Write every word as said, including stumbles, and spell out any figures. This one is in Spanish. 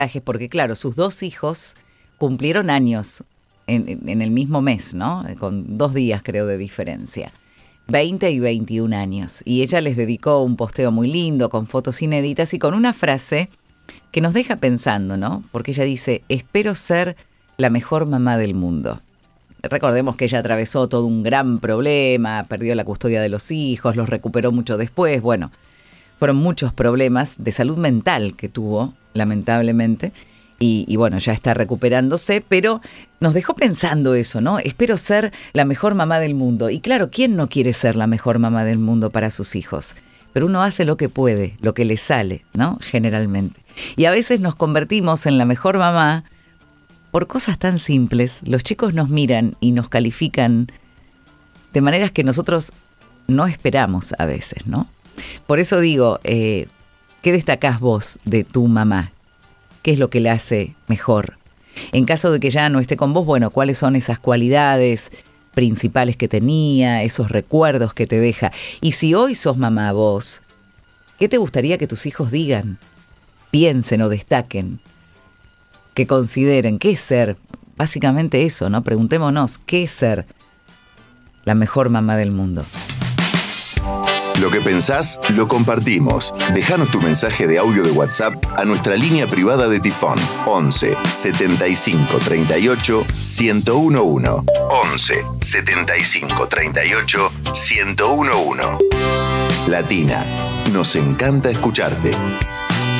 porque claro, sus dos hijos cumplieron años en, en el mismo mes, ¿no? Con dos días creo de diferencia. veinte y veintiún años. Y ella les dedicó un posteo muy lindo, con fotos inéditas y con una frase que nos deja pensando, ¿no? Porque ella dice, espero ser la mejor mamá del mundo. Recordemos que ella atravesó todo un gran problema, perdió la custodia de los hijos, los recuperó mucho después. Bueno, fueron muchos problemas de salud mental que tuvo, lamentablemente. Y, y bueno, ya está recuperándose, pero nos dejó pensando eso, ¿no? Espero ser la mejor mamá del mundo. Y claro, ¿quién no quiere ser la mejor mamá del mundo para sus hijos? Pero uno hace lo que puede, lo que le sale, ¿no? Generalmente. Y a veces nos convertimos en la mejor mamá por cosas tan simples. Los chicos nos miran y nos califican de maneras que nosotros no esperamos a veces, ¿no? Por eso digo, eh, ¿qué destacás vos de tu mamá? ¿Qué es lo que le hace mejor? En caso de que ya no esté con vos, bueno, ¿cuáles son esas cualidades principales que tenía, esos recuerdos que te deja? Y si hoy sos mamá vos, ¿qué te gustaría que tus hijos digan, piensen o destaquen? Que consideren, ¿qué es ser? Básicamente eso, ¿no? Preguntémonos, ¿qué es ser la mejor mamá del mundo? Lo que pensás, lo compartimos. Déjanos tu mensaje de audio de WhatsApp a nuestra línea privada de Tifón. once setenta y cinco treinta y ocho ciento uno. once setenta y cinco treinta y ocho ciento uno. Latina, nos encanta escucharte.